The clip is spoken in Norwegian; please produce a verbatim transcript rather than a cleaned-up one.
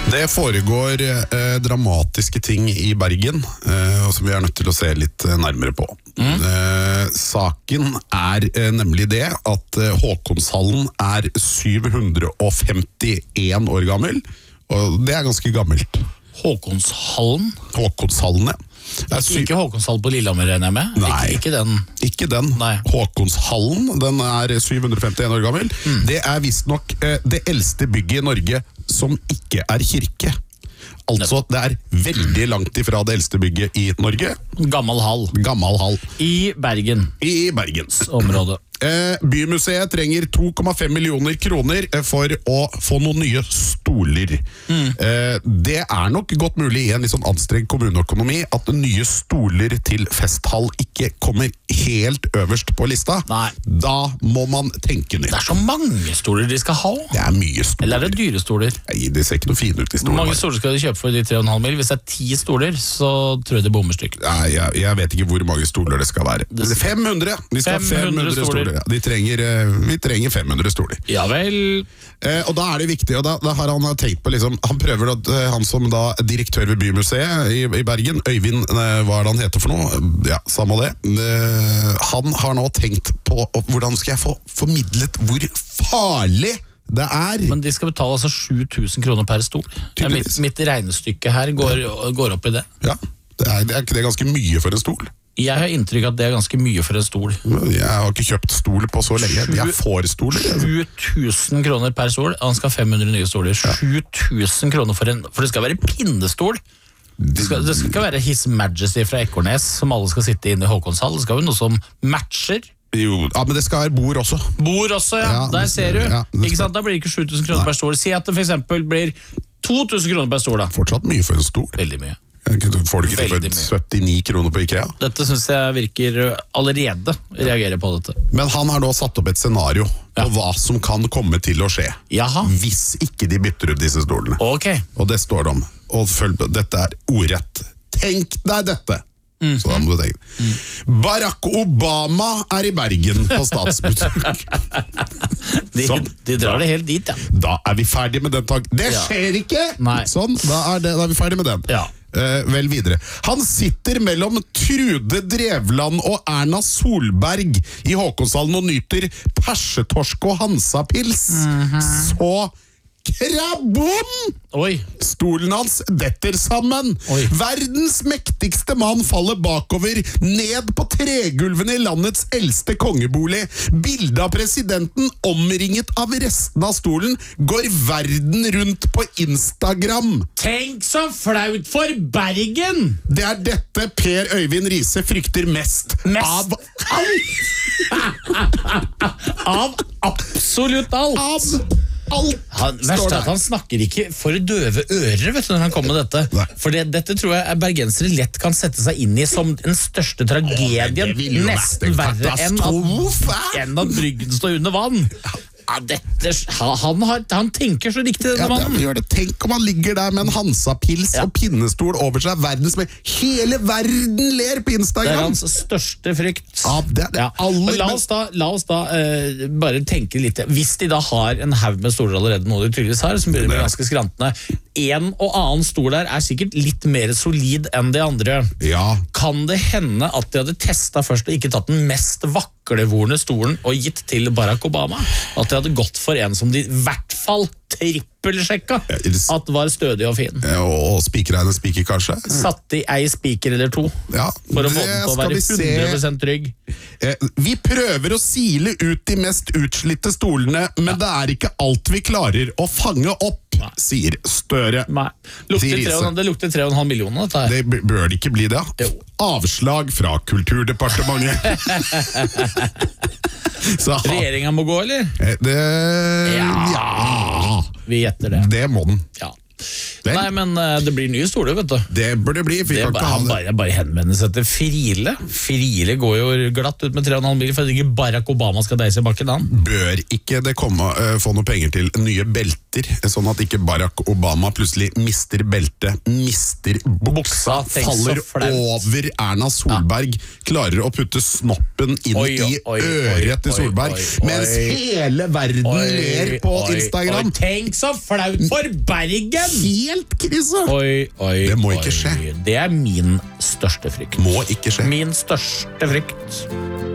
Det foregår eh, dramatiske ting i Bergen, eh, som vi er nødt til å se litt nærmere på. Mm. Eh, saken er eh, nemlig det at eh, Håkonshallen er syv hundre femtien år gammel, og det er ganske gammelt. Håkonshallen? Håkonshallen, ja. Ikke, ikke Håkonshall på Lillehammer, regner jeg med? Nei, ikke, ikke den. Ikke den. Nei. Håkonshallen, den er syv hundre femtien år gammel. Mm. Det er visst nok eh, det eldste bygget i Norge som ikke er kirke. Altså, det er veldig langt ifra det eldste bygget i Norge. Gammel hall. Gammel hall. I Bergen. I Bergens område. Eh, Bymuseet trenger to komma fem millioner kroner for å få noen nye stoler. Mm. Eh, det er nok godt mulig i en litt sånn anstrengt kommuneøkonomi at nye stoler til festhall ikke kommer helt øverst på lista. Nei. Da må man tenke nytt. Det er så mange stoler de skal ha. Det er mye stoler. Eller er det dyre stoler? Nei, det ser ikke noe fine ut i stoler. Hvor mange stoler skal de kjøpe for de tre komma fem mil? Hvis det er ti stoler, så tror jeg det bommer stygt. Nei, jeg, jeg vet ikke hvor mange stoler det skal være. Det er fem hundre! De skal ha fem hundre stoler. Ja, de trenger, vi trenger fem hundre stoler. Ja vel. Eh, og da er det viktig, og da, da har han tenkt på liksom, han prøver at han som da direktør ved Bymuseet i, i Bergen, Øyvind, hva er det han heter for noe? Ja, samme det. Eh, han har nå tenkt på hvordan skal jeg få formidlet hvor farlig det er. Men de skal betale altså sju tusen kroner per stol. Mitt, mitt regnestykke her går, går opp i det. Ja, det er, det er ikke det ganske mye for en stol? Jeg har inntrykk at det er ganske mye for en stol. Jeg har ikke kjøpt stol på så lenge. Jeg får stoler. sju tusen kroner per stol. Han skal ha fem hundre nye stoler. sju tusen kroner for en... For det skal være pinnestol. Det skal, det skal ikke være His Majesty fra Ekornes som alle skal sitte inne i Håkonshall. Det skal være noe som matcher. Jo, ja, men det skal være bord også. Bord også, ja. ja Der ser du. Ja, ikke sant? Da blir det ikke sju tusen kroner Nei. per stol. Si at det for eksempel blir to tusen kroner per stol da. Fortsatt mye for en stol. Veldig mye. Får du ikke det for syttini kroner på IKEA? Dette synes jeg virker allerede reagerer på dette. Men han har da satt opp et scenario ja. på hva som kan komme til å skje. Jaha. Hvis ikke de bytter ut disse stolene. Okay. Og det står det om. Og følg på, dette er ordrett. Tenk deg dette! Mm. Så da må du tenke. Mm. Barack Obama er i Bergen på statsbesøk. de, de drar det helt dit, ja. Da er vi ferdig med den tanken. Det skjer ja. ikke! Nei. Sånn, da er, det, da er vi ferdig med den. Ja. Uh, vel videre. Han sitter mellom Trude Drevland og Erna Solberg i Håkonshallen og nyter persetorsk og Hansa-pils. Mm-hmm. Så krabom! Oi. Stolen hans detter sammen. Oi. Verdens mektigste mann faller bakover, ned på tregulvene i landets eldste kongebolig. Bildet av presidenten omringet av resten av stolen går verden rundt på Instagram. Tenk så flaut for Bergen! Det er dette Per Øyvind Riise frykter mest, mest? Av Av absolutt alt. Av alt. Han, verst er at han snakker ikke for døve ører, vet du, når han kommer med dette. Nei. For det, dette tror jeg bergensere lett kan sette seg inn i som den største tragedien. Åh, nesten verre enn at, enn at Bryggen står under vann. Ja, dette, han, har, han tenker så riktig, denne ja, mannen. Det, det. Tenk om han ligger der med en Hansa-pils ja. og pinnestol over seg. Verdens med hele verden ler på Instagram. Det er hans største frykt. Ja, det er det. Ja. Aller, la oss da, la oss da uh, bare tenke litt. Hvis de da har en haug med stoler allerede, noe de tydeligvis har, som begynner med ganske skrantende, en og annen stol der er sikkert litt mer solid enn de andre. Ja. Kan det hende at de hadde testet først og ikke tatt den mest vaklevorne stolen og gitt til Barack Obama? At de hadde gått for en som de i hvert fall trippelsjekka at var stødig og fin. Og spikerregner spiker kanskje. Satt i ei spiker eller to ja, for å få den til å være hundre prosent trygg. Vi prøver å sile ut de mest utslitte stolene, men ja. det er ikke alt vi klarer å fange opp, Nei. sier Støre. Nei. Lukter tre, det lukter tre komma fem millioner dette her. Det bør det ikke bli det. Jo. Avslag fra Kulturdepartementet. Så, regjeringen må gå, eller? Det, ja. ja. Vi gjetter det. Det må den. Ja. Nei, men uh, det blir nye stoler, vet du. Det burde bli. Det er bare, han bare, bare henvender seg til Friele. Friele går jo glatt ut med tre komma fem mil for at ikke Barack Obama skal deise i bakken, han. Bør ikke det komme uh, få noe penger til nye belter, sånn at ikke Barack Obama plutselig mister beltet, mister buksa, faller over Erna Solberg, ja. klarer å putte snoppen inn oi, i oi, øret til Solberg, oi, oi, mens hele verden oi, ler på oi, Instagram. Oi, tenk så flaut for Bergen! Helt helt krise! Oi, oi, Det må ikke oi. skje. Det er min største frykt. Må ikke skje. Min største frykt.